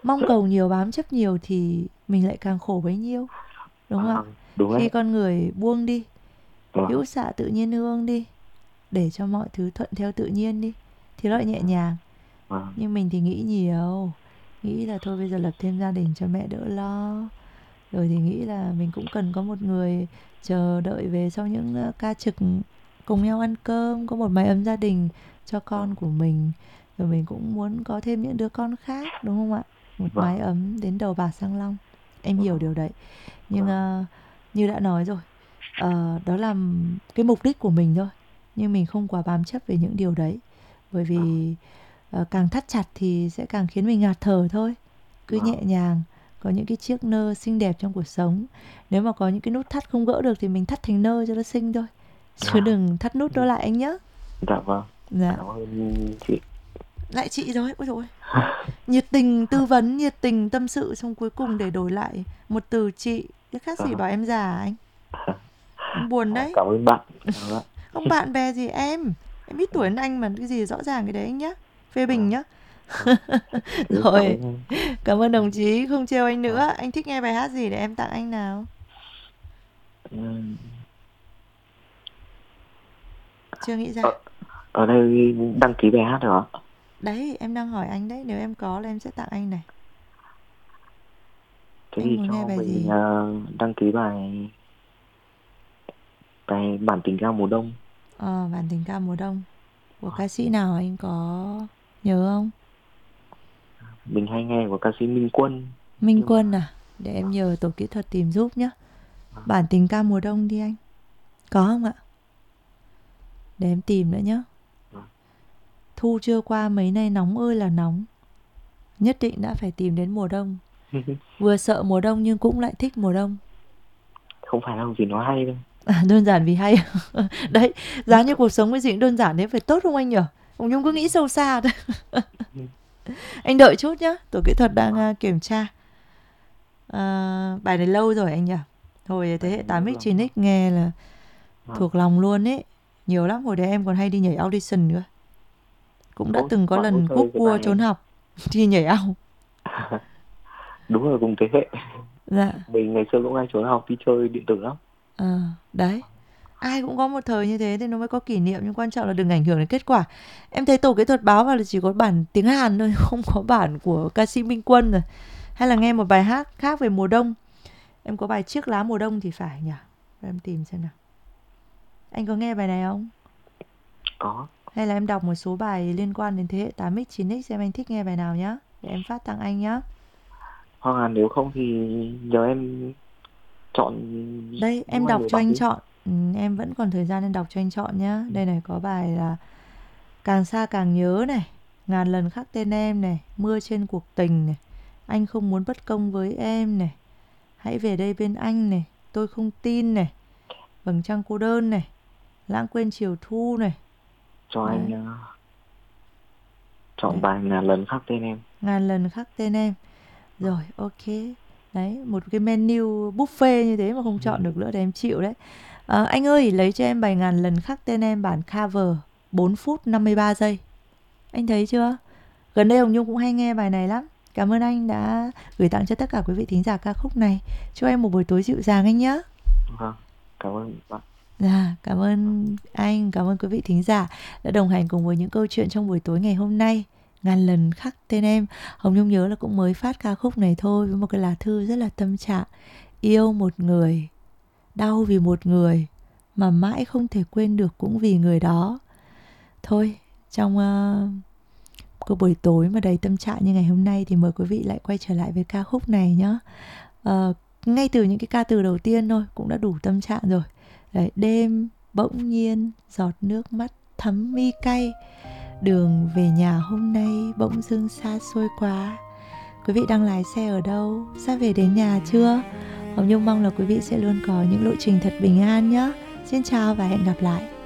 mong cầu nhiều, bám chấp nhiều thì mình lại càng khổ bấy nhiêu, đúng không ạ? Đúng Khi đấy. con người buông đi, Vâng. hữu xạ tự nhiên hương đi, để cho mọi thứ thuận theo tự nhiên đi, thì nó lại nhẹ nhàng. Vâng. Nhưng mình thì nghĩ nhiều, nghĩ là thôi bây giờ lập thêm gia đình cho mẹ đỡ lo, rồi thì nghĩ là mình cũng cần có một người chờ đợi về sau những ca trực, cùng nhau ăn cơm, có một mái ấm gia đình cho con của mình. Rồi mình cũng muốn có thêm những đứa con khác, đúng không ạ? Một Vâng. mái ấm đến đầu bạc răng long. Em hiểu Vâng. điều đấy. Nhưng Vâng. như đã nói rồi, đó là cái mục đích của mình thôi. Nhưng mình không quá bám chấp về những điều đấy. Bởi vì càng thắt chặt thì sẽ càng khiến mình ngạt thở thôi. Cứ nhẹ Vâng. nhàng, có những cái chiếc nơ xinh đẹp trong cuộc sống. Nếu mà có những cái nút thắt không gỡ được thì mình thắt thành nơ cho nó xinh thôi, chứ Dạ. đừng thắt nút nó lại anh nhé. Dạ vâng. Dạ. Cảm ơn chị. Lại chị rồi, ôi dồi ôi. Nhiệt tình tư vấn, nhiệt tình tâm sự, xong cuối cùng để đổi lại một từ chị. Cái khác gì Vâng. bảo em già à anh? Em buồn đấy. Cảm ơn bạn. Vâng. Không bạn bè gì em. Em ít tuổi hơn anh mà, cái gì rõ ràng cái đấy anh nhá. Phê bình Vâng. nhá. Vâng. Cảm Rồi, ơn em. cảm ơn đồng chí, không trêu anh Vâng. nữa. Anh thích nghe bài hát gì để em tặng anh nào? Ừm, Chưa nghĩ ra. ở, ở đây đăng ký bài hát được ạ? Đấy, em đang hỏi anh đấy. Nếu em có là em sẽ tặng anh này. Thế Anh thì muốn nghe cho bài mình gì? đăng ký bài bài bản tình ca mùa đông. Bản tình ca mùa đông. Của ca sĩ nào anh có nhớ không? Mình hay nghe của ca sĩ Minh Quân. Minh Nhưng mà Quân à? Để em nhờ tổ kỹ thuật tìm giúp nhá. vâng. Bản tình ca mùa đông đi anh. Có không ạ? Để em tìm nữa nhá. Vâng. Thu chưa qua mấy nay nóng ơi là nóng. Nhất định đã phải tìm đến mùa đông. Vừa sợ mùa đông nhưng cũng lại thích mùa đông. Không phải đâu, vì nó hay đâu. Đơn giản vì hay. Đấy, giá như cuộc sống cái gì cũng đơn giản thế phải tốt không anh nhỉ? Ông Nhung cứ nghĩ sâu xa thôi. Anh đợi chút nhá, tổ kỹ thuật đang Vâng. kiểm tra. Bài này lâu rồi anh nhỉ? Hồi thế Bài hệ này nhớ 8x lắm. 9x nghe là Vâng. thuộc lòng luôn ấy. Nhiều lắm, hồi đấy em còn hay đi nhảy audition nữa. Cũng đã Ôi, từng có bạn có lần cúp chơi cái vua bài trốn học đi nhảy ao. đúng rồi, cùng thế hệ. Dạ. Mình ngày xưa cũng hay trốn học đi chơi điện tử lắm. Đấy. Ai cũng có một thời như thế thì nó mới có kỷ niệm, nhưng quan trọng là đừng ảnh hưởng đến kết quả. Em thấy tổ kỹ thuật báo vào là chỉ có bản tiếng Hàn thôi, không có bản của ca sĩ Minh Quân rồi. Hay là nghe một bài hát khác về mùa đông. Em có bài Chiếc lá mùa đông thì phải nhỉ? Để em tìm xem nào. Anh có nghe bài này không? Có. Hay là em đọc một số bài liên quan đến thế hệ 8x 9x xem anh thích nghe bài nào nhá. Để em phát tặng anh nhá. Hoặc là nếu không thì nhờ em chọn Đây, giúp em anh đọc một cho bài anh đi. chọn. Em vẫn còn thời gian nên đọc cho anh chọn nhá. Đây này, có bài là Càng xa càng nhớ này, Ngàn lần khắc tên em này, Mưa trên cuộc tình này, Anh không muốn bất công với em này, Hãy về đây bên anh này, Tôi không tin này, Vầng trăng cô đơn này, Lãng quên chiều thu này. Cho anh Đấy, chọn đấy. bài là lần khắc tên em. Ngàn lần khắc tên em. Rồi, ok. Đấy, một cái menu buffet như thế mà không chọn được nữa thì em chịu đấy. Anh ơi, lấy cho em bài Ngàn lần khắc tên em bản cover 4 phút 53 giây. Anh thấy chưa? Gần đây Hồng Nhung cũng hay nghe bài này lắm. Cảm ơn anh đã gửi tặng cho tất cả quý vị thính giả ca khúc này. Chúc em một buổi tối dịu dàng anh nhé. Vâng, cảm ơn bạn. Dạ, cảm ơn anh, cảm ơn quý vị thính giả đã đồng hành cùng với những câu chuyện trong buổi tối ngày hôm nay. Ngàn lần khắc tên em. Hồng Nhung nhớ là cũng mới phát ca khúc này thôi, với một cái lá thư rất là tâm trạng. Yêu một người, đau vì một người, mà mãi không thể quên được cũng vì người đó. Thôi, trong cái buổi tối mà đầy tâm trạng như ngày hôm nay thì mời quý vị lại quay trở lại với ca khúc này nhé. Ngay từ những cái ca từ đầu tiên thôi cũng đã đủ tâm trạng rồi. Đấy, đêm bỗng nhiên giọt nước mắt thấm mi cay, đường về nhà hôm nay bỗng dưng xa xôi quá. Quý vị đang lái xe ở đâu? Sắp về đến nhà chưa? Hồng Nhung mong là quý vị sẽ luôn có những lộ trình thật bình an nhé. Xin chào và hẹn gặp lại.